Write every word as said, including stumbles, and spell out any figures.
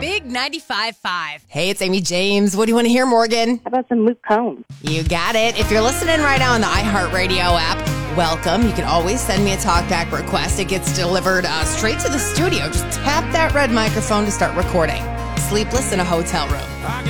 Big ninety-five point five. Hey, it's Amy James. What do you want to hear, Morgan? How about some Luke Combs? You got it. If you're listening right now on the iHeartRadio app, welcome. You can always send me a talkback request. It gets delivered uh, straight to the studio. Just tap that red microphone to start recording. Sleepless in a hotel room.